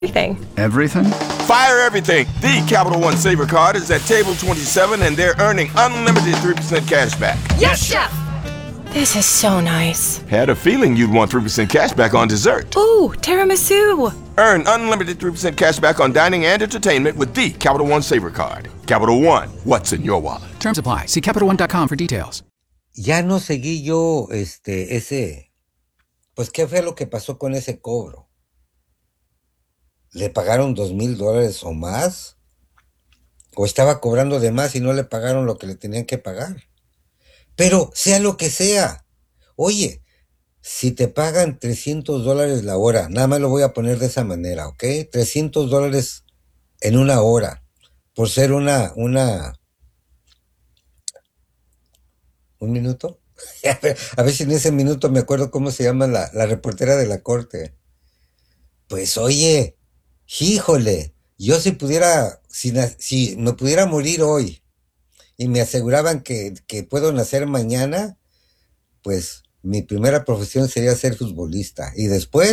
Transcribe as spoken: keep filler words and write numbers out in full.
Everything. Everything? Fire everything. The Capital One Saver Card is at table twenty-seven, and they're earning unlimited three percent cash back. Yes, Chef! This is so nice. Had a feeling you'd want three percent cash back on dessert. Ooh, tiramisu. Earn unlimited three percent cash back on dining and entertainment with the Capital One Saver Card. Capital One, what's in your wallet? Terms apply. See Capital One dot com for details. Ya no seguí yo este, ese... Pues, ¿qué fue lo que pasó con ese cobro? ¿Le pagaron dos mil dólares o más? ¿O estaba cobrando de más y no le pagaron lo que le tenían que pagar? Pero sea lo que sea. Oye, si te pagan trescientos dólares la hora, nada más lo voy a poner de esa manera, ¿ok? trescientos dólares en una hora, por ser una, una... ¿Un minuto? A ver si en ese minuto me acuerdo cómo se llama la, la reportera de la corte. Pues oye, híjole, yo si pudiera, si, si me pudiera morir hoy y me aseguraban que, que puedo nacer mañana, pues mi primera profesión sería ser futbolista. Y después